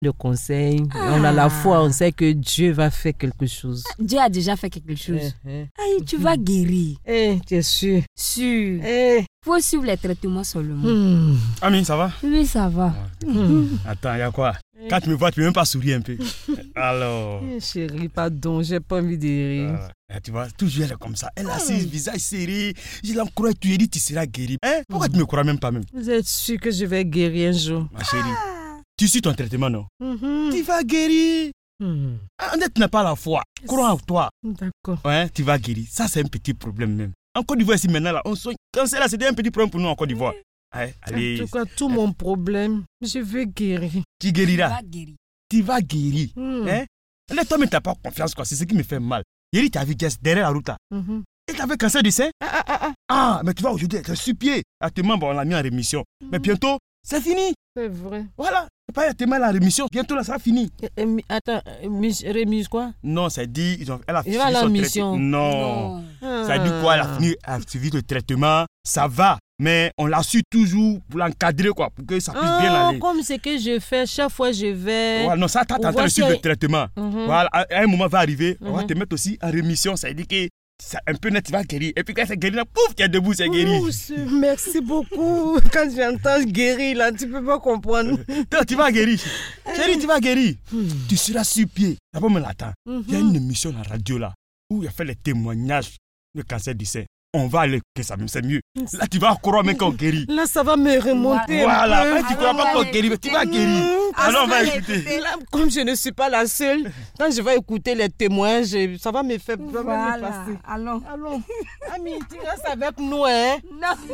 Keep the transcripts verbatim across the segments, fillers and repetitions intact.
de conseils. Ah. On a la foi, on sait que Dieu va faire quelque chose. Dieu a déjà fait quelque chose. Eh, eh. Aïe, tu vas guérir. Eh, tu es sûr? Sûr. Eh. Faut suivre les traitements seulement. Hmm. Ami, ça va? Oui, ça va. Hmm. Attends, il y a quoi? Quand tu me vois, tu ne peux même pas sourire un peu. Alors. Eh, chérie, pardon, j'ai pas envie de rire. Ah, tu vois, toujours elle est comme ça. Elle a ses visages serrés. Je l'encourage, tu lui dis, tu seras guéri. Hein? Pourquoi tu ne me crois même pas même? Vous êtes sûr que je vais guérir un jour? Ma chérie, tu suis ton traitement, non? Mm-hmm. Tu vas guérir. Mm. Ah, tu n'as pas la foi. Crois en toi. D'accord. Ouais, tu vas guérir. Ça, c'est un petit problème même. En Côte d'Ivoire, ici maintenant, là, on soigne. Cancer, là, c'était un petit problème pour nous en Côte d'Ivoire. Ouais, allez. En tout cas, tout mon problème, je vais guérir. Tu guériras. Tu vas guérir. Tu vas guérir. Mm. Hein? Là, toi, mais tu n'as pas confiance, quoi. C'est ce qui me fait mal. Hier, tu as vu Jess derrière la route, là. Mm-hmm. Et tu avais cancer du sein. Ah, ah, ah, ah. Ah, mais tu vois, aujourd'hui, tu es sur pied. Actuellement, bon, on l'a mis en rémission. Mm. Mais bientôt, c'est fini. C'est vrai. Voilà. C'est pas tellement la rémission. Bientôt, là, ça va finir. Euh, euh, attends, remise quoi? Non, ça dit, ils ont, elle a Il fini va à la son mission. traitement. Non. non. Ça dit quoi? Elle a fini, elle a suivi le traitement. Ça va. Mais on l'a su toujours pour l'encadrer, quoi, pour que ça puisse ah, bien aller. Comme ce que je fais, chaque fois je vais. Ouais, non, ça, t'as en train de suivre le traitement. Mm-hmm. Voilà, un moment va arriver, mm-hmm. on va te mettre aussi en rémission. Ça veut dire que c'est un peu net, tu vas guérir. Et puis quand c'est guéri, là, pouf, tu es debout, c'est guéri. Ouh, merci beaucoup. Quand j'entends guérir, là, tu peux pas comprendre. Non, tu vas guérir. Chérie, tu vas guérir. Mm. Tu seras sur pied. D'abord, me l'attends. Mm-hmm. Il y a une émission à la radio, là, où il a fait les témoignages du cancer du sein. On va aller, que ça c'est mieux. Là, tu vas croire même qu'on guérit. Là, ça va me remonter. Voilà, un peu. mais tu ne crois pas qu'on guérit, mais tu vas guérir. Alors, on va écouter. Là, comme je ne suis pas la seule, quand je vais écouter les témoignages, ça va me faire voilà. me passer. Allons. Allons. Ami, tu restes avec nous, hein? Non.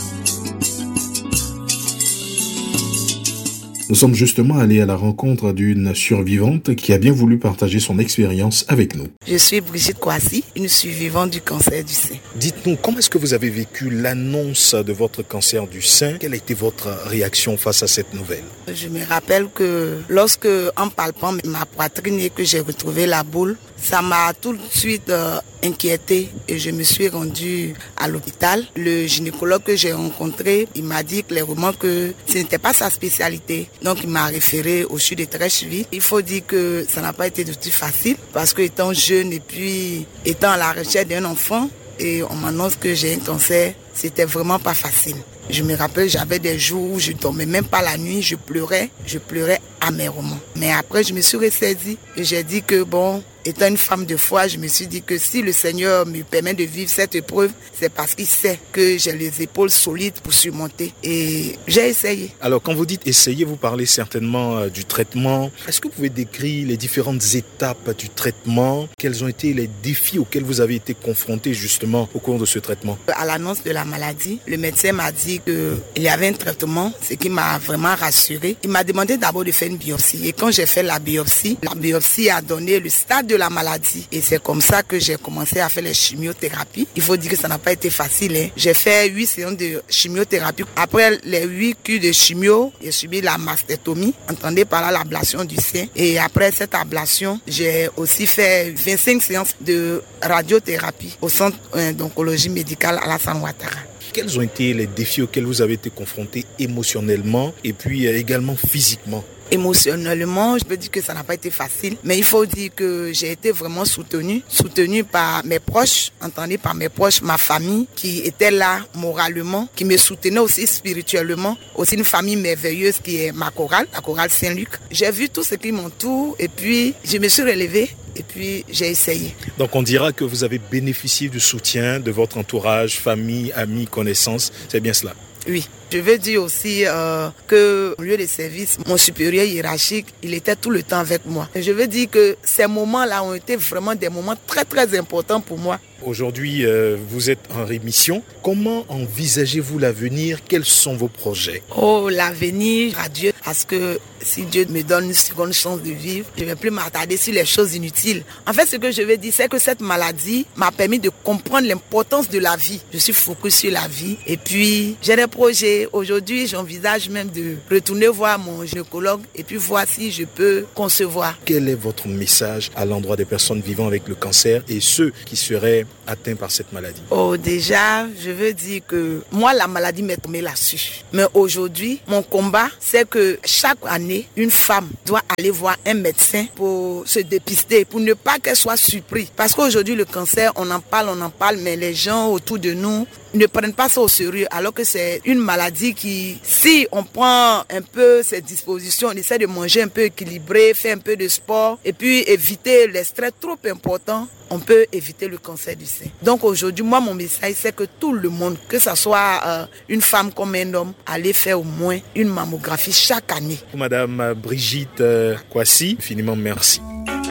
Nous sommes justement allés à la rencontre d'une survivante qui a bien voulu partager son expérience avec nous. Je suis Brigitte Kouassi, une survivante du cancer du sein. Dites-nous, comment est-ce que vous avez vécu l'annonce de votre cancer du sein? Quelle a été votre réaction face à cette nouvelle? Je me rappelle que lorsque, en palpant ma poitrine et que j'ai retrouvé la boule, ça m'a tout de suite euh, inquiétée et je me suis rendue à l'hôpital. Le gynécologue que j'ai rencontré, il m'a dit clairement que ce n'était pas sa spécialité. Donc il m'a référé au C H U de Treichville. Il faut dire que ça n'a pas été du tout facile parce que étant jeune et puis étant à la recherche d'un enfant et on m'annonce que j'ai un cancer, c'était vraiment pas facile. Je me rappelle, j'avais des jours où je ne dormais même pas la nuit, je pleurais, je pleurais amèrement. Mais après, je me suis ressaisie et j'ai dit que bon, étant une femme de foi, je me suis dit que si le Seigneur me permet de vivre cette épreuve, c'est parce qu'il sait que j'ai les épaules solides pour surmonter. Et j'ai essayé. Alors, quand vous dites essayer, vous parlez certainement euh, du traitement. Est-ce que vous pouvez décrire les différentes étapes du traitement? Quels ont été les défis auxquels vous avez été confrontés justement au cours de ce traitement? À l'annonce de la maladie, le médecin m'a dit qu'il y avait un traitement, ce qui m'a vraiment rassurée. Il m'a demandé d'abord de faire une biopsie. Et quand j'ai fait la biopsie, la biopsie a donné le stade de la maladie. Et c'est comme ça que j'ai commencé à faire les chimiothérapies. Il faut dire que ça n'a pas été facile. Hein. J'ai fait huit séances de chimiothérapie. Après les huit cures de chimio, j'ai subi la mastectomie, entendez par là l'ablation du sein. Et après cette ablation, j'ai aussi fait vingt-cinq séances de radiothérapie au centre euh, d'oncologie médicale Alassane Ouattara. Quels ont été les défis auxquels vous avez été confrontés émotionnellement et puis également physiquement? Émotionnellement, je peux dire que ça n'a pas été facile, mais il faut dire que j'ai été vraiment soutenue, soutenue par mes proches, entendue par mes proches, ma famille qui était là moralement, qui me soutenait aussi spirituellement, aussi une famille merveilleuse qui est ma chorale, la chorale Saint-Luc. J'ai vu tout ce qui m'entoure et puis je me suis relevée. Et puis, j'ai essayé. Donc, on dira que vous avez bénéficié du soutien de votre entourage, famille, amis, connaissances. C'est bien cela? Oui. Je veux dire aussi euh, que au lieu de service, mon supérieur hiérarchique, il était tout le temps avec moi. Et je veux dire que ces moments-là ont été vraiment des moments très très importants pour moi. Aujourd'hui, euh, vous êtes en rémission. Comment envisagez-vous l'avenir? Quels sont vos projets? Oh, l'avenir, à Dieu, parce que si Dieu me donne une seconde chance de vivre, je ne vais plus m'attarder sur les choses inutiles. En fait, ce que je veux dire, c'est que cette maladie m'a permis de comprendre l'importance de la vie. Je suis focus sur la vie et puis j'ai des projets. Et aujourd'hui, j'envisage même de retourner voir mon gynécologue et puis voir si je peux concevoir. Quel est votre message à l'endroit des personnes vivant avec le cancer et ceux qui seraient atteints par cette maladie? Oh, déjà, je veux dire que moi, la maladie m'est tombée là-dessus. Mais aujourd'hui, mon combat, c'est que chaque année, une femme doit aller voir un médecin pour se dépister, pour ne pas qu'elle soit surprise. Parce qu'aujourd'hui, le cancer, on en parle, on en parle, mais les gens autour de nous ne prennent pas ça au sérieux, alors que c'est une maladie qui, si on prend un peu ses dispositions, on essaie de manger un peu équilibré, faire un peu de sport, et puis éviter les stress trop importants, on peut éviter le cancer du sein. Donc aujourd'hui, moi, mon message, c'est que tout le monde, que ce soit euh, une femme comme un homme, allez faire au moins une mammographie chaque année. Madame Brigitte euh, Kwasi, infiniment merci.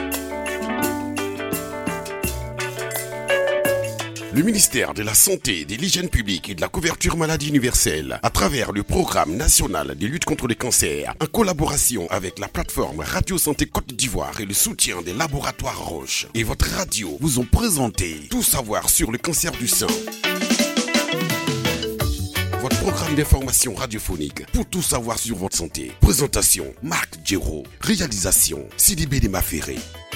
Le ministère de la Santé, de l'Hygiène publique et de la couverture maladie universelle, à travers le programme national de lutte contre le cancer, en collaboration avec la plateforme Radio Santé Côte d'Ivoire et le soutien des laboratoires Roche et votre radio, vous ont présenté Tout savoir sur le cancer du sein. Votre programme d'information radiophonique pour tout savoir sur votre santé. Présentation, Marc Djero. Réalisation, Sidibé Demaféré.